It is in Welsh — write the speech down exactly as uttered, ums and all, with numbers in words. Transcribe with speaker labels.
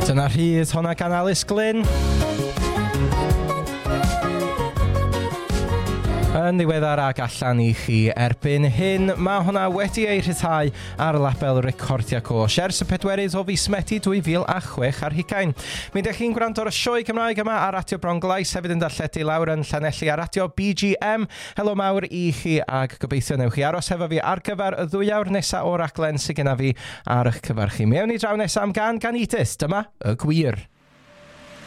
Speaker 1: Dyna rhydd honna gan Alice Glyn. Yn ddiweddar ag allan i chi erbyn hyn, mae hwnna wedi ei rhyddhau ar label recordia coch ers y pedwerydd o fis Medi dwy fil a chwech ar hugain. Mi ydych chi'n gwrando ar y sioe Cymraeg yma ar Radio Bron Glais, hefyd yn darlledu lawr yn Llanelli ar Radio B G M. Helo mawr i chi ag gobeithio newch chi aros hefo fi ar gyfer y ddwy awr nesa o'r raglen sydd genna fi ar eich cyfarch chi. Mi ewn ni draw nesaf am gan gan Edith, dyma y gwir.